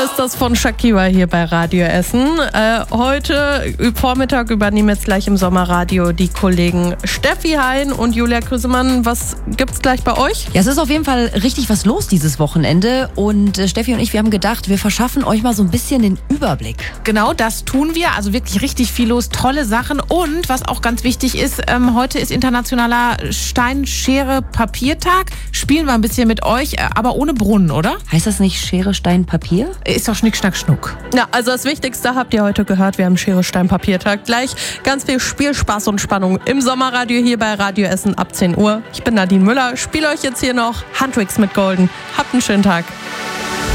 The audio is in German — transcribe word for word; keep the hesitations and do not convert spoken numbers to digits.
ist das von Shakira hier bei Radio Essen. Äh, heute Vormittag übernehmen jetzt gleich im Sommerradio die Kollegen Steffi Hein und Julia Krüsemann. Was gibt's gleich bei euch? Ja, es ist auf jeden Fall richtig was los dieses Wochenende. Und äh, Steffi und ich, wir haben gedacht, wir verschaffen euch mal so ein bisschen den Überblick. Genau, das tun wir. Also wirklich richtig viel los, tolle Sachen. Und was auch ganz wichtig ist, ähm, heute ist internationaler Stein-Schere-Papiertag. Spielen wir ein bisschen mit euch, äh, aber ohne Brunnen, oder? Heißt das nicht Schere, Stein, Papier? Ist doch Schnick, Schnack, Schnuck. Ja, also das Wichtigste habt ihr heute gehört. Wir haben Schere, Stein, Papiertag. Gleich ganz viel Spielspaß und Spannung im Sommerradio hier bei Radio Essen ab zehn Uhr. Ich bin Nadine Müller, spiele euch jetzt hier noch Handtricks mit Golden. Habt einen schönen Tag.